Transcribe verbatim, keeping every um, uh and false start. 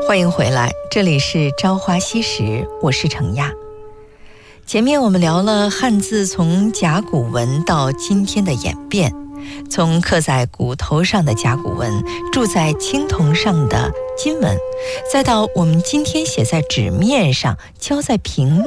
欢迎回来，这里是朝花夕拾，我是程亚。前面我们聊了汉字从甲骨文到今天的演变，从刻在骨头上的甲骨文，铸在青铜上的金文，再到我们今天写在纸面上、敲在屏幕